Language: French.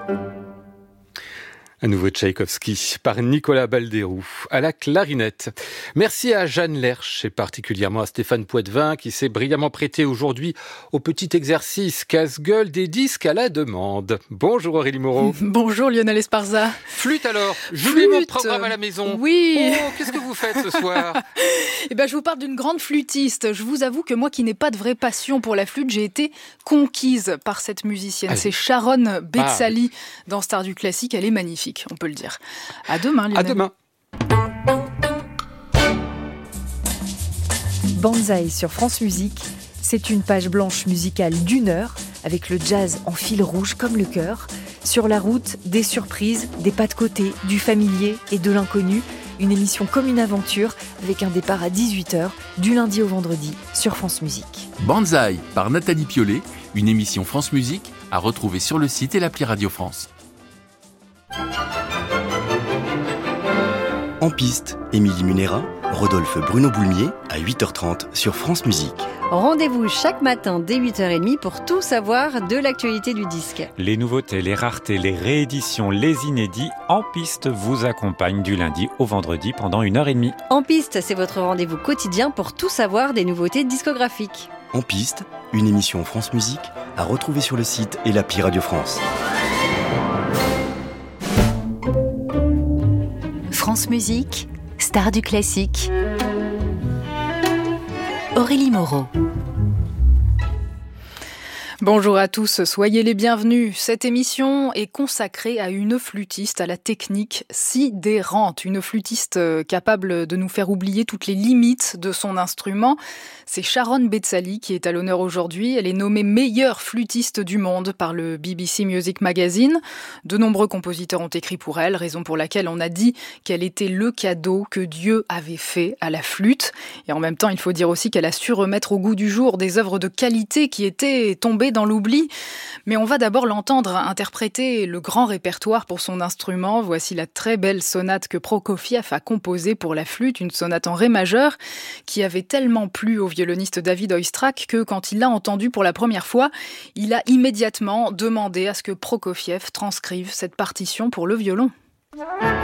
Un nouveau Tchaïkovski par Nicolas Balderoux à la clarinette. Merci à Jeanne Lerche et particulièrement à Stéphane Poitvin qui s'est brillamment prêté aujourd'hui au petit exercice casse-gueule des disques à la demande. Bonjour Aurélie Moreau. Bonjour Lionel Esparza. Flûte alors, jouez mon programme à la maison. Oui. Oh, qu'est-ce que vous faites ce soir? Je vous parle d'une grande flûtiste. Je vous avoue que moi qui n'ai pas de vraie passion pour la flûte, j'ai été conquise par cette musicienne. C'est Sharon Betzali dans Stars du classique. Elle est magnifique, on peut le dire. À demain, Lionel. À demain. Banzai sur France Musique, c'est une page blanche musicale d'1 heure, avec le jazz en fil rouge comme le cœur. Sur la route, des surprises, des pas de côté, du familier et de l'inconnu. Une émission comme une aventure, avec un départ à 18h, du lundi au vendredi, sur France Musique. Banzai par Nathalie Piollet, une émission France Musique à retrouver sur le site et l'appli Radio France. En piste, Émilie Munera, Rodolphe Bruno Boulmier à 8h30 sur France Musique. Rendez-vous chaque matin dès 8h30 pour tout savoir de l'actualité du disque. Les nouveautés, les raretés, les rééditions, les inédits, En Piste vous accompagnent du lundi au vendredi pendant 1h30. En Piste, c'est votre rendez-vous quotidien pour tout savoir des nouveautés discographiques. En piste, une émission France Musique à retrouver sur le site et l'appli Radio France. France Musique, Stars du classique. Aurélie Moreau. Bonjour à tous, soyez les bienvenus. Cette émission est consacrée à une flûtiste à la technique sidérante, une flûtiste capable de nous faire oublier toutes les limites de son instrument. C'est Sharon Betzali qui est à l'honneur aujourd'hui. Elle est nommée meilleure flûtiste du monde par le BBC Music Magazine. De nombreux compositeurs ont écrit pour elle, raison pour laquelle on a dit qu'elle était le cadeau que Dieu avait fait à la flûte. Et en même temps, il faut dire aussi qu'elle a su remettre au goût du jour des œuvres de qualité qui étaient tombées dans l'oubli. Mais on va d'abord l'entendre interpréter le grand répertoire pour son instrument. Voici la très belle sonate que Prokofiev a composée pour la flûte, une sonate en ré majeur qui avait tellement plu au violoniste David Oistrakh que quand il l'a entendue pour la première fois, il a immédiatement demandé à ce que Prokofiev transcrive cette partition pour le violon.